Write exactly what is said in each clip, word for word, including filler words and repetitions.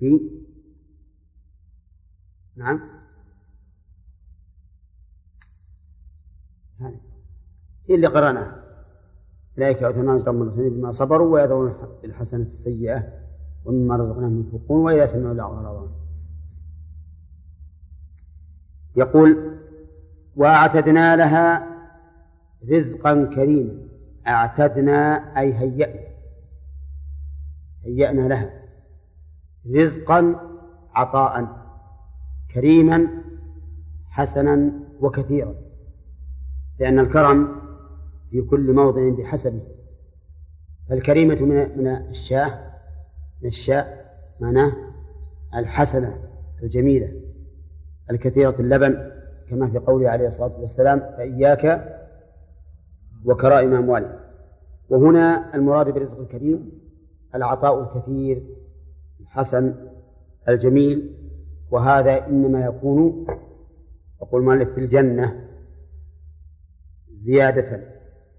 في نعم هي اللي قرأناها أولئك يؤتون أجرهم مرتين بما صبروا ويدرون الحسنة السيئة ومما رزقناهم ينفقون وإذا سمعوا لغوا أعرضوا. يقول وأعتدنا لها رزقا كريما. أعتدنا أي هيئنا هيئنا لها رزقا عطاء كريما حسنا وكثيرا، لأن الكرم في كل موضع بحسبه. فالكريمة من من الشاة من الشاء معناه الحسنة الجميلة الكثيرة اللبن، كما في قوله عليه الصلاة والسلام فإياك وكرائم أموالهم. وهنا المراد بالرزق الكريم العطاء الكثير الحسن الجميل، وهذا إنما يكون يقول المؤلف في الجنة زيادة.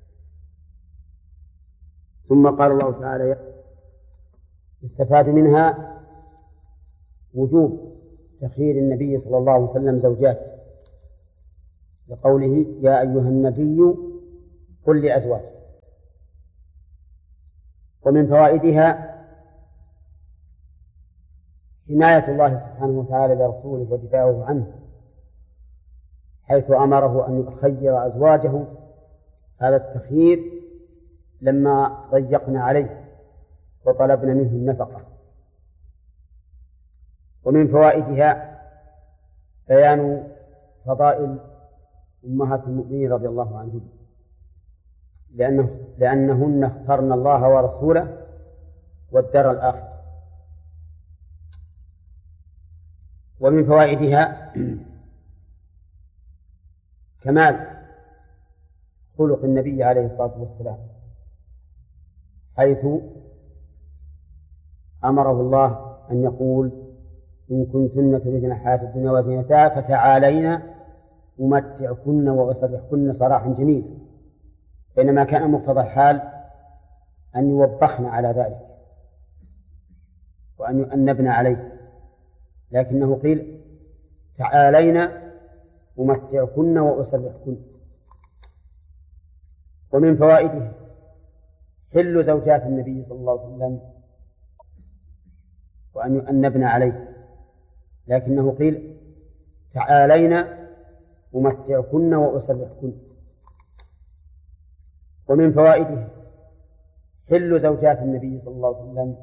ثم قال الله تعالى استفاد منها وجوب تخيير النبي صلى الله عليه وسلم زوجاته لقوله يا أيها النبي قل لأزواجك. ومن فوائدها حماية الله سبحانه وتعالى لرسوله ودفاعه عنه، حيث أمره أن يخير أزواجه هذا التخيير لما ضيقنا عليه وطلبنا منه النفقة. ومن فوائدها بيان فضائل أمهات المؤمنين رضي الله عنهم، لأنه لأنهن اخترن الله ورسوله والدار الآخرة. ومن فوائدها كمال خلق النبي عليه الصلاة والسلام، حيث أمره الله أن يقول إن كنتن تريدن الحياة الدنيا وزينتها فتعالينا أمتعكن وأسرحكن سراحا جميلا، بينما كان مقتضى الحال أن يوبخن على ذلك وأن يؤنبن عليه، لكنه قيل تعالينا أمتعكن وأسرحكن. ومن فوائده حل زوجات النبي صلى الله عليه وسلم وأن يؤنبن عليه، لكنه قيل تعالينا أمتعكن وأسرحكن. ومن فوائده حل زوجات النبي صلى الله عليه وسلم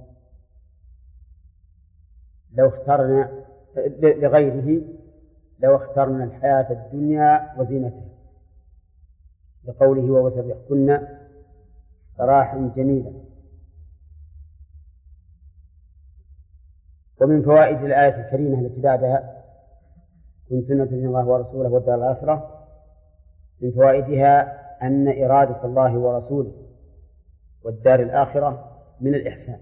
لو اخترنا لغيره لو اخترنا الحياة الدنيا وزينتها، لقوله وأسرحكن سراحا جميلا. ومن فوائد الآية الكريمة التي بعدها كنتن تريدن الله ورسوله والدار الآخرة، من فوائدها أن إرادة الله ورسوله والدار الآخرة من الإحسان،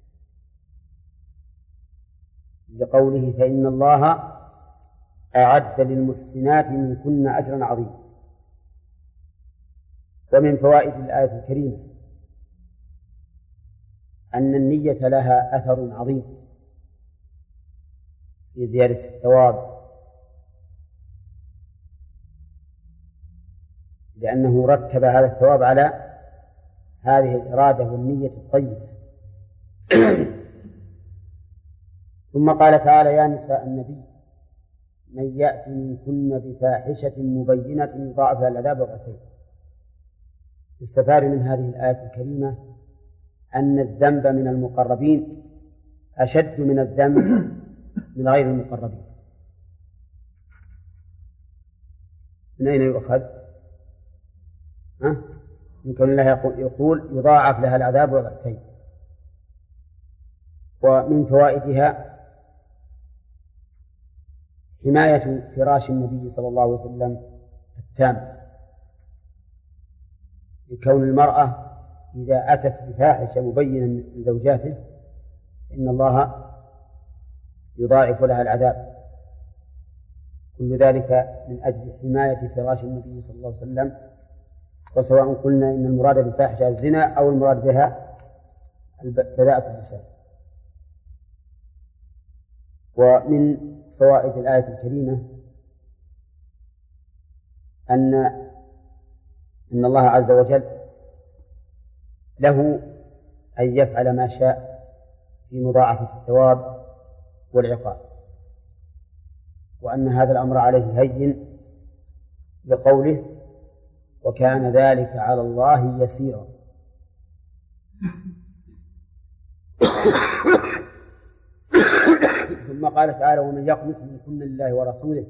لقوله فإن الله أعد للمحسنات منكن أجرا عظيما. ومن فوائد الآية الكريمة أن النية لها أثر عظيم في زيادة الثواب، لأنه رتب هذا الثواب على هذه الإرادة والنية الطيبة. ثم قال تعالى يا نساء النبي من يأتي منكن بفاحشة مبينة يضاعف لها العذاب ضعفين. يستفاد من هذه الآية الكريمة أن الذنب من المقربين أشد من الذنب من غير المقربين. من أين يؤخذ؟ ها؟ يمكن الله يقول يضاعف لها العذاب ضعفين. ومن فوائدها حماية فراش النبي صلى الله عليه وسلم التام، لكون المرأة إذا أتت بفاحشة مبينة من زوجاته إن الله يضاعف لها العذاب. كل ذلك من أجل حماية فراش النبي صلى الله عليه وسلم. وسواء قلنا إن المراد بالفاحشة الزنا أو المراد بها بذاءة اللسان. ومن فوائد الآية الكريمة أن أن الله عز وجل له أن يفعل ما شاء في مضاعفة الثواب والعقاب، وأن هذا الأمر عليه هين لقوله وكان ذلك على الله يسيرا. ثم قال تعالى ومن يقنت منكن لله ورسوله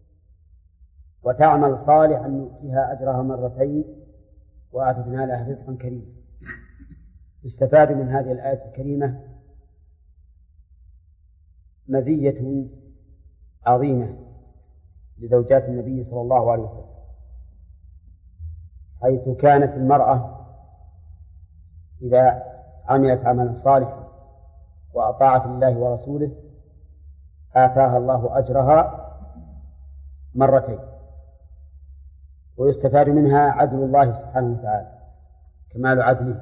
وتعمل صالحا نؤتها أجرها مرتين وأعتدنا لها رزقا كريما. استفاد من هذه الآية الكريمة مزية عظيمة لزوجات النبي صلى الله عليه وسلم، حيث كانت المرأة إذا عملت عملا صالحا وأطاعت الله ورسوله آتاها الله أجرها مرتين. ويستفاد منها عدل الله سبحانه وتعالى، كمال عدله،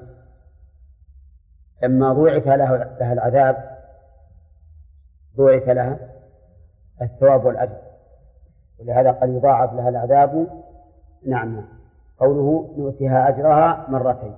لما ضوعف لها العذاب ضوعف لها الثواب والأجر، ولهذا قال يضاعف لها العذاب. نعم، قوله نؤتيها أجرها مرتين.